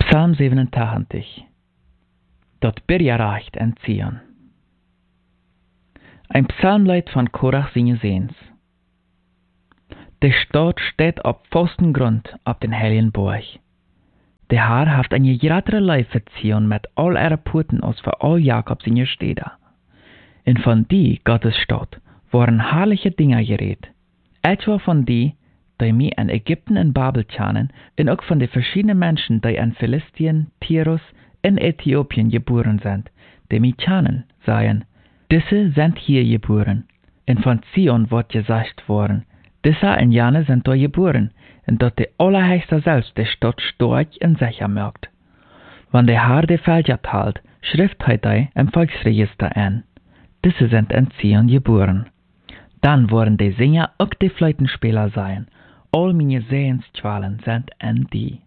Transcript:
Psalm 87. Dat Birjarecht en Zion. Ein Psalmlied von Korach seine Sehens. Der Stadt steht auf festen Grund auf den heiligen Berg. Der Herr haft eine größere Leib für Zion mit all ihre Puten aus für all Jakob seine Städte. Und von die Gottes Stadt waren herrliche Dinge geredet. Etwa von die mir in Ägypten und Babel tjanen, und auch von den verschiedenen Menschen, die in Philistien, Tirus und Äthiopien geboren sind, die mir tjanen, sagen, diese sind hier geboren. Und von Zion wird gesagt worden, diese und jene sind da geboren, und dort der Allerhöchste selbst der Stadt stark und sicher merkt. Wenn der Herr die Völker teilt, schrift er im Volksregister an. Diese sind in Zion geboren. Dann wollen die Sänger auch die Flötenspieler sein. All meine Sehensqualen sind in die.